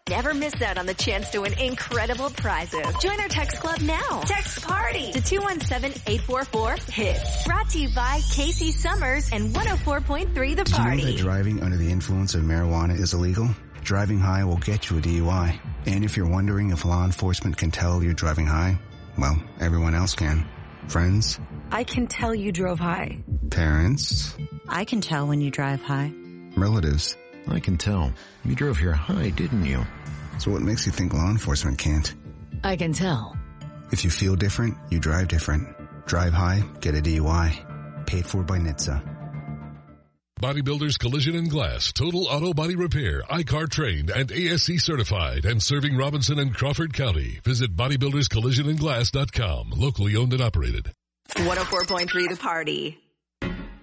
Never miss out on the chance to win incredible prizes. Join our text club now. Text PARTY to 217-844-HITS. Brought to you by Casey Summers and 104.3 The Party. Did you know that driving under the influence of marijuana is illegal? Driving high will get you a DUI. And if you're wondering if law enforcement can tell you're driving high, well, everyone else can. Friends? I can tell you drove high. Parents? I can tell when you drive high. Relatives? I can tell. You drove here high, didn't you? So what makes you think law enforcement can't? I can tell. If you feel different, you drive different. Drive high, get a DUI. Paid for by NHTSA. Bodybuilders Collision and Glass, total auto body repair, I-CAR trained and ASC certified, and serving Robinson and Crawford County. Visit bodybuilderscollisionandglass.com. Locally owned and operated. 104.3 The Party.